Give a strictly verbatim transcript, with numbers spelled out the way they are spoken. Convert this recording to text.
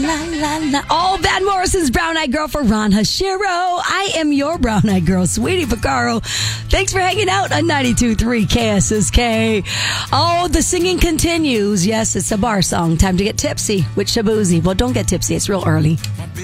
la, la, la. Oh, Van Morrison's Brown Eyed Girl for Ron Hashiro. I am your Brown Eyed Girl, Sweetie Vaccaro. Thanks for hanging out on ninety-two point three K S S K. Oh, the singing continues. Yes, it's a bar song. Time to get tipsy with Shabuzi. Well, don't get tipsy. It's real early.